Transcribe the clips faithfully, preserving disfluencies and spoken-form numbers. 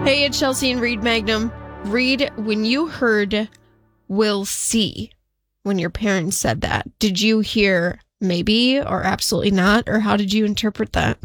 Hey, it's Chelsea and Reed Magnum. Reed, when you heard "we'll see" when your parents said that, did you hear maybe or absolutely not, or how did you interpret that?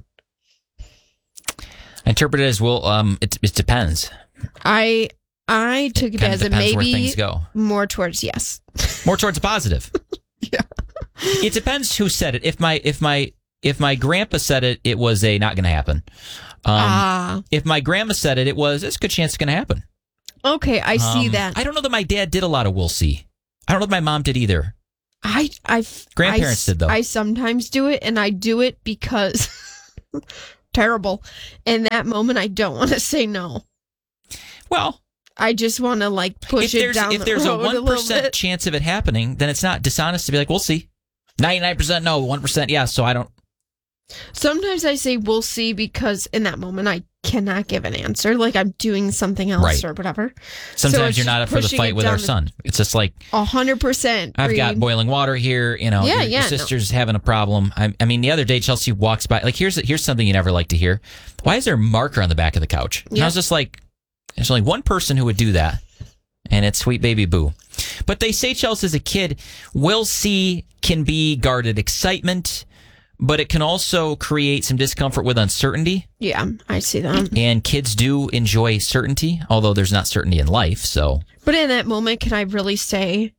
I interpret it as, well, um, it, it depends. I I took it, it as a maybe, where things go. More towards yes. More towards a positive. Yeah. It depends who said it. If my if my if my grandpa said it, it was a not going to happen. Um, ah. If my grandma said it, it was it's a good chance it's going to happen. Okay, I see um, that. I don't know that my dad did a lot of we'll see. I don't know if my mom did either. I I grandparents I, did though. I sometimes do it, and I do it because terrible. In that moment, I don't want to say no. Well, I just want to like push it down if the there's road a one percent bit. chance of it happening, then it's not dishonest to be like, we'll see. ninety-nine percent no, one percent yes. So I don't. Sometimes I say we'll see because in that moment I cannot give an answer. Like I'm doing something else right. or whatever. Sometimes so you're not up for the fight with our son. It's just like a hundred percent. I've got boiling water here. You know, yeah, your, yeah, your sister's no. having a problem. I, I mean, the other day Chelsea walks by. Like here's here's something you never like to hear. Why is there a marker on the back of the couch? And yeah. I was just like, there's only one person who would do that, and it's sweet baby Boo. But they say, Chelsea, as a kid, we'll see can be guarded excitement, but it can also create some discomfort with uncertainty. Yeah, I see that. And kids do enjoy certainty, although there's not certainty in life. So, but in that moment, can I really say,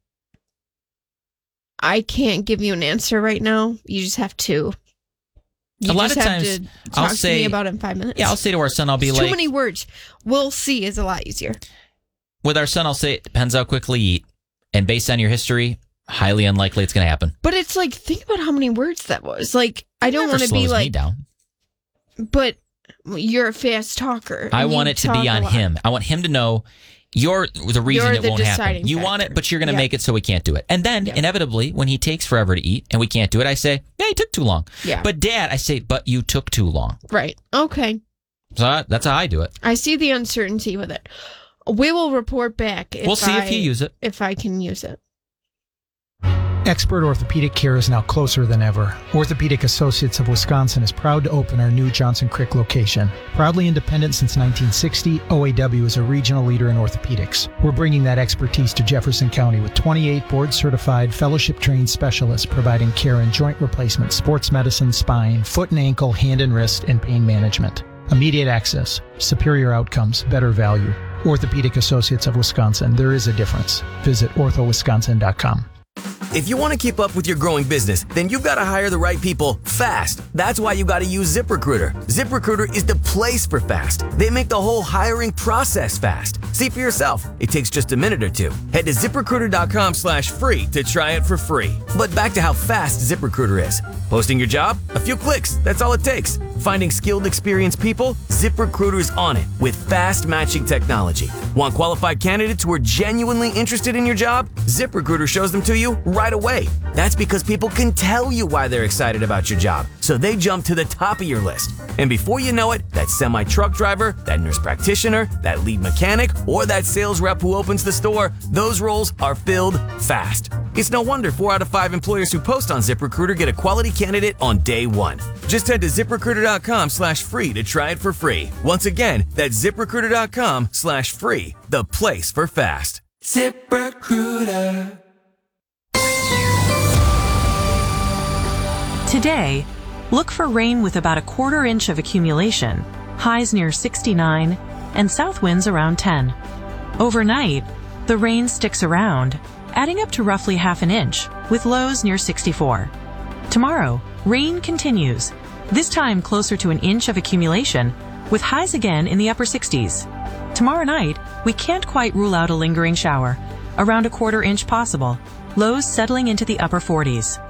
I can't give you an answer right now? You just have to. You a lot just of have times, to talk I'll to say me about it in five minutes. Yeah, I'll say to our son, I'll be it's like, too many words. We'll see is a lot easier. With our son, I'll say it depends how quickly you eat, and based on your history, highly unlikely it's going to happen. But it's like, think about how many words that was. Like, I don't want to be like, me down. But you're a fast talker. I want it to be on him. I want him to know you're the reason you're it the won't happen. You factor. want it, but you're going to yeah. make it so we can't do it. And then, yeah. inevitably, when he takes forever to eat and we can't do it, I say, yeah, he took too long. Yeah. But Dad, I say, but you took too long. Right. Okay. So that's how I do it. I see the uncertainty with it. We will report back. If we'll see I, if you use it. If I can use it. Expert orthopedic care is now closer than ever. Orthopedic Associates of Wisconsin is proud to open our new Johnson Crick location. Proudly independent since nineteen sixty, O A W is a regional leader in orthopedics. We're bringing that expertise to Jefferson County with twenty-eight board-certified, fellowship-trained specialists providing care in joint replacement, sports medicine, spine, foot and ankle, hand and wrist, and pain management. Immediate access, superior outcomes, better value. Orthopedic Associates of Wisconsin. There is a difference. Visit ortho wisconsin dot com. If you want to keep up with your growing business, then you've got to hire the right people fast. That's why you got to use ZipRecruiter. ZipRecruiter is the place for fast. They make the whole hiring process fast. See for yourself. It takes just a minute or two. Head to ZipRecruiter.com slash free to try it for free. But back to how fast ZipRecruiter is. Posting your job? A few clicks. That's all it takes. Finding skilled, experienced people? ZipRecruiter's on it with fast matching technology. Want qualified candidates who are genuinely interested in your job? ZipRecruiter shows them to you right away. That's because people can tell you why they're excited about your job, so they jump to the top of your list. And before you know it, that semi-truck driver, that nurse practitioner, that lead mechanic, or that sales rep who opens the store, those roles are filled fast. It's no wonder four out of five employers who post on ZipRecruiter get a quality candidate on day one. Just head to ZipRecruiter.com slash free to try it for free. Once again, that's ZipRecruiter.com slash free, the place for fast. ZipRecruiter. Today, look for rain with about a quarter inch of accumulation, highs near sixty-nine, and south winds around ten. Overnight, the rain sticks around, adding up to roughly half an inch, with lows near sixty-four. Tomorrow, rain continues, this time closer to an inch of accumulation, with highs again in the upper sixties. Tomorrow night, we can't quite rule out a lingering shower, around a quarter inch possible, lows settling into the upper forties.